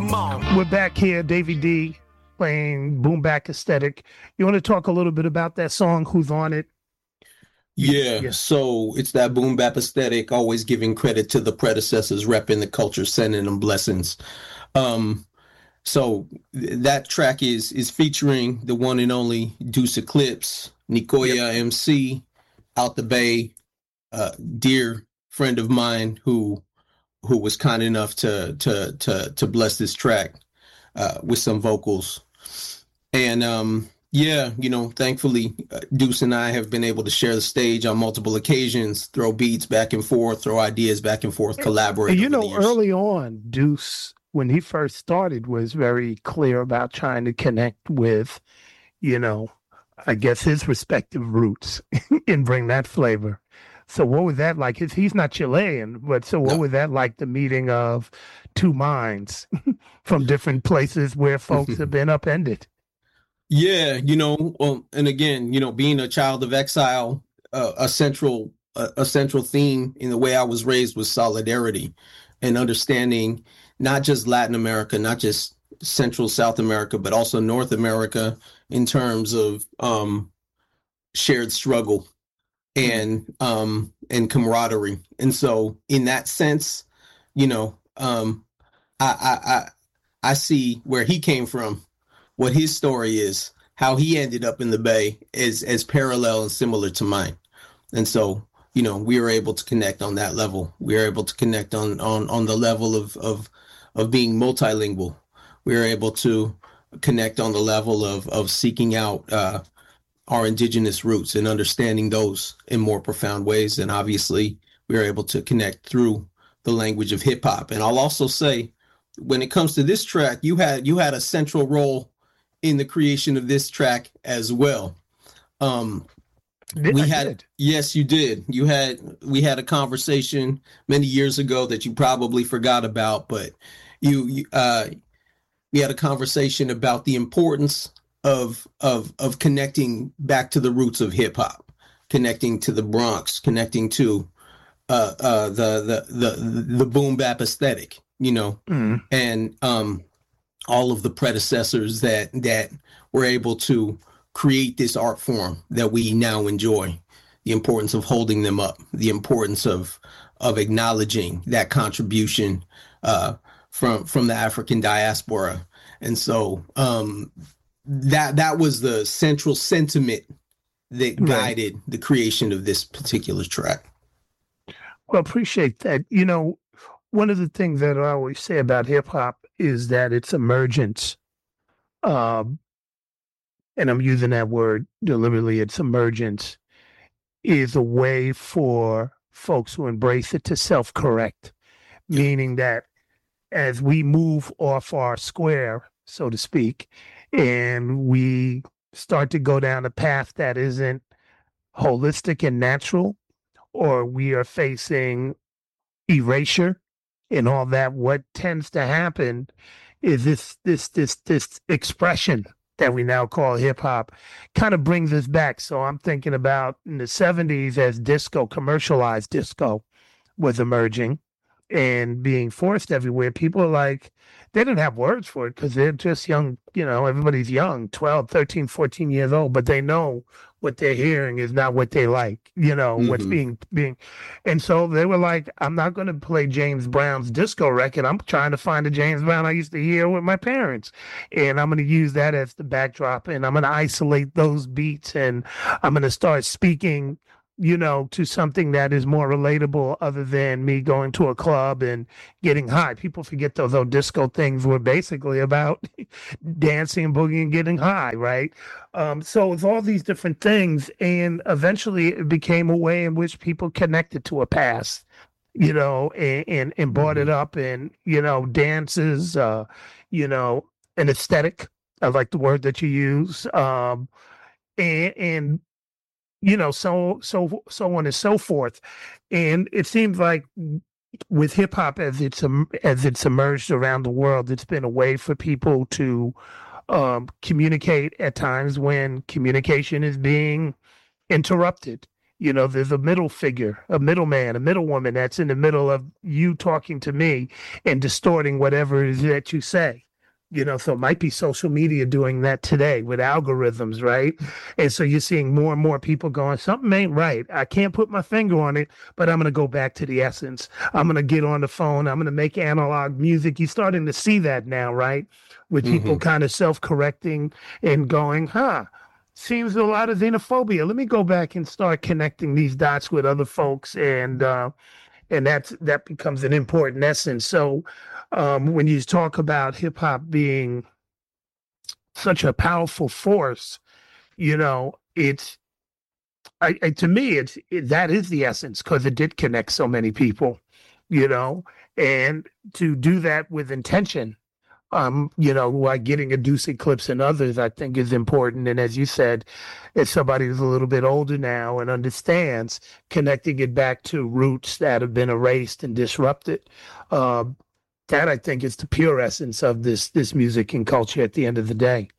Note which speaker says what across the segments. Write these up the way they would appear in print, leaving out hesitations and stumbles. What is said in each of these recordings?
Speaker 1: We're back here, Davey D playing Boom Bap Aesthetic. You want to talk a little bit about that song? Who's on it?
Speaker 2: Yeah, so it's that boom bap aesthetic, always giving credit to the predecessors, repping the culture, sending them blessings. Um, that track is featuring the one and only Deuce Eclipse, Nicoya MC, out the Bay, dear friend of mine who was kind enough to bless this track with some vocals. And thankfully, Deuce and I have been able to share the stage on multiple occasions, throw beats back and forth, throw ideas back and forth, collaborate.
Speaker 1: Early on, Deuce, when he first started, was very clear about trying to connect with, I guess his respective roots and bring that flavor. So what was that like? He's not Chilean, but so what was that like, the meeting of two minds from different places where folks have been upended?
Speaker 2: Yeah, and again, being a child of exile, a central theme in the way I was raised was solidarity and understanding not just Latin America, not just Central South America, but also North America in terms of shared struggle and camaraderie. And so in that sense, I see where he came from, what his story is, how he ended up in the Bay is as parallel and similar to mine. And so, we were able to connect on that level. We were able to connect on the level of being multilingual. We were able to connect on the level of seeking out our indigenous roots and understanding those in more profound ways. And obviously, we were able to connect through the language of hip hop. And I'll also say, when it comes to this track, you had a central role in the creation of this track as well. Yes, you did. We had a conversation many years ago that you probably forgot about, but we had a conversation about the importance of connecting back to the roots of hip hop, connecting to the Bronx, connecting to the boom bap aesthetic, and all of the predecessors that were able to create this art form that we now enjoy, the importance of holding them up, the importance of acknowledging that contribution from the African diaspora. And so that was the central sentiment that guided the creation of this particular track.
Speaker 1: Well, appreciate that. One of the things that I always say about hip hop is that its emergence, and I'm using that word deliberately, its emergence is a way for folks who embrace it to self-correct, meaning that as we move off our square, so to speak, and we start to go down a path that isn't holistic and natural, or we are facing erasure and all that, what tends to happen is this expression that we now call hip hop kind of brings us back. So I'm thinking about in the 70s as disco, commercialized disco was emerging and being forced everywhere. People are like, they didn't have words for it because they're just young, everybody's young, 12, 13, 14 years old, but they know what they're hearing is not what they like, what's being. And so they were like, I'm not going to play James Brown's disco record. I'm trying to find a James Brown I used to hear with my parents. And I'm going to use that as the backdrop. And I'm going to isolate those beats. And I'm going to start speaking to something that is more relatable other than me going to a club and getting high. People forget those old disco things were basically about dancing and boogieing and getting high, right? So it's all these different things. And eventually it became a way in which people connected to a past, and brought it up and, dances, an aesthetic. I like the word that you use. And so on and so forth. And it seems like with hip hop as it's emerged around the world, it's been a way for people to communicate at times when communication is being interrupted. You know, there's a middle figure, a middleman, a middlewoman that's in the middle of you talking to me and distorting whatever it is that you say. You know, so it might be social media doing that today with algorithms, right? And so you're seeing more and more people going, something ain't right. I can't put my finger on it, but I'm going to go back to the essence. I'm going to get on the phone. I'm going to make analog music. You're starting to see that now, right? With people
Speaker 2: Hmm.
Speaker 1: kind of self-correcting and going, seems a lot of xenophobia. Let me go back and start connecting these dots with other folks, and that becomes an important essence. So, when you talk about hip hop being such a powerful force, you know, to me, that is the essence because it did connect so many people, you know, and to do that with intention, like getting a Deuce Eclipse and others, I think is important. And as you said, as somebody who's a little bit older now and understands, connecting it back to roots that have been erased and disrupted, uh, that I think is the pure essence of this music and culture at the end of the day.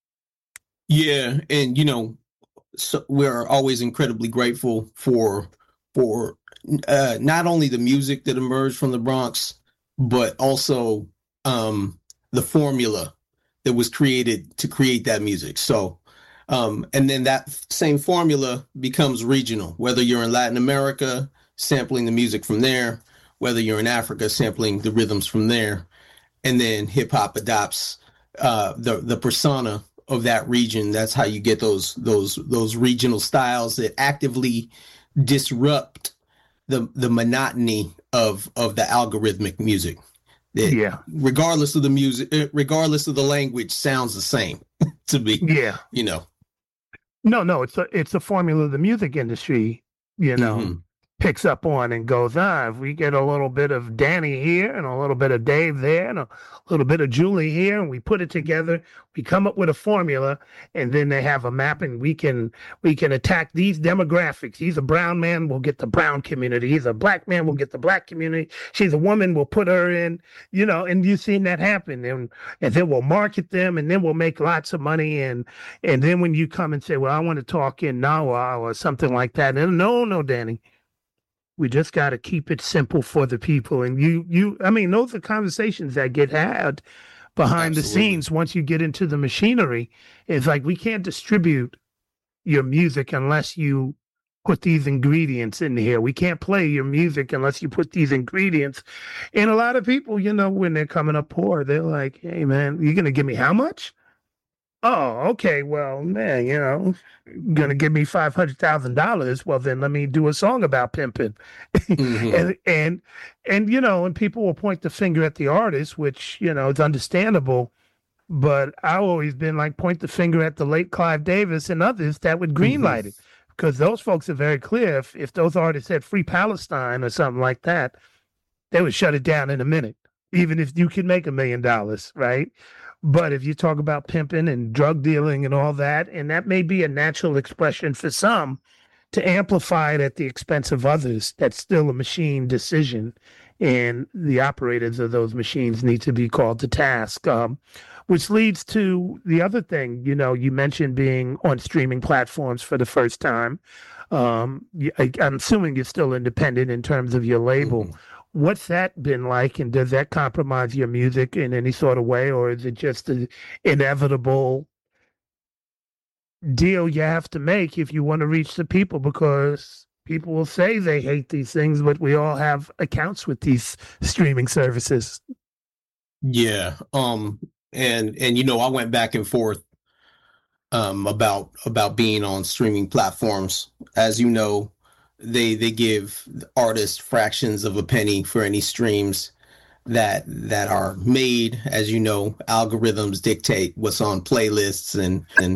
Speaker 2: Yeah, and so we're always incredibly grateful for not only the music that emerged from the Bronx, but also the formula that was created to create that music. So, and then that same formula becomes regional, whether you're in Latin America, sampling the music from there, whether you're in Africa, sampling the rhythms from there, and then hip hop adopts the persona of that region. That's how you get those regional styles that actively disrupt the monotony of the algorithmic music. That
Speaker 1: Yeah,
Speaker 2: regardless of the music, regardless of the language, sounds the same to me.
Speaker 1: yeah.
Speaker 2: You know.
Speaker 1: No, it's a formula the music industry, you know,
Speaker 2: Hmm.
Speaker 1: picks up on and goes, if we get a little bit of Danny here and a little bit of Dave there and a little bit of Julie here, and we put it together, we come up with a formula, and then they have a map, and we can attack these demographics. He's a brown man, we'll get the brown community. He's a black man, we'll get the black community. She's a woman, we'll put her in, and you've seen that happen. And then we'll market them, and then we'll make lots of money. And then when you come and say, well, I want to talk in Nawa or something like that, and no, Danny, we just got to keep it simple for the people. And I mean, those are conversations that get had behind the
Speaker 2: Absolutely.
Speaker 1: scenes once you get into the machinery. It's like, we can't distribute your music unless you put these ingredients in here. We can't play your music unless you put these ingredients. And a lot of people, when they're coming up poor, they're like, hey, man, you're going to give me how much? Oh, okay. Well, man, gonna give me $500,000. Well, then let me do a song about pimping,
Speaker 2: Hmm.
Speaker 1: and people will point the finger at the artist, which is understandable. But I've always been like, point the finger at the late Clive Davis and others that would
Speaker 2: Hmm.
Speaker 1: greenlight it, because those folks are very clear. If those artists had Free Palestine or something like that, they would shut it down in a minute, even if you could make $1 million, right? But if you talk about pimping and drug dealing and all that, and that may be a natural expression for some to amplify it at the expense of others, that's still a machine decision. And the operators of those machines need to be called to task. Which leads to the other thing, you mentioned being on streaming platforms for the first time. I'm assuming you're still independent in terms of your label.
Speaker 2: Hmm.
Speaker 1: What's that been like, and does that compromise your music in any sort of way, or is it just an inevitable deal you have to make if you want to reach the people? Because people will say they hate these things, but we all have accounts with these streaming services.
Speaker 2: Yeah. And I went back and forth about being on streaming platforms. As you know, they give artists fractions of a penny for any streams that are made. As you know, algorithms dictate what's on playlists and